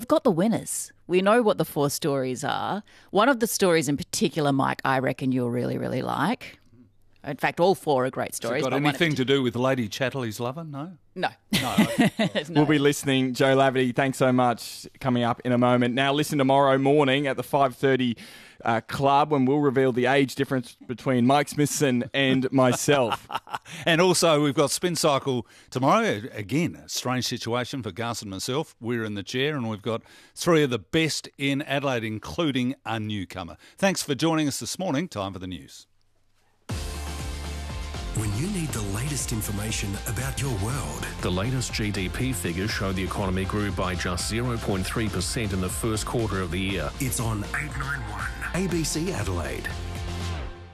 got the winners. We know what the 4 stories are. One of the stories in particular, Mike, I reckon you'll really, really like. In fact, all 4 are great stories. Has it got anything to do with Lady Chatterley's lover? No? No. No. No. We'll be listening. Joe Laverty, thanks so much. Coming up in a moment. Now listen tomorrow morning at the 5:30 club when we'll reveal the age difference between Mike Smithson and myself. And also we've got Spin Cycle tomorrow. Again, a strange situation for Gus and myself. We're in the chair and we've got 3 of the best in Adelaide, including a newcomer. Thanks for joining us this morning. Time for the news. When you need the latest information about your world. The latest GDP figures show the economy grew by just 0.3% in the first quarter of the year. It's on 891 ABC Adelaide.